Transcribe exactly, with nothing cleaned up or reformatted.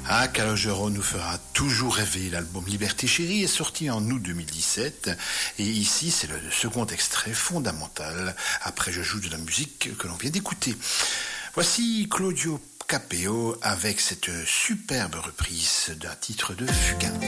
Ah, Calogero nous fera toujours rêver. L'album Liberté Chérie est sorti en août deux mille dix-sept et ici c'est le second extrait fondamental. Après je joue de la musique que l'on vient d'écouter. Voici Claudio Capeo avec cette superbe reprise d'un titre de Fugain.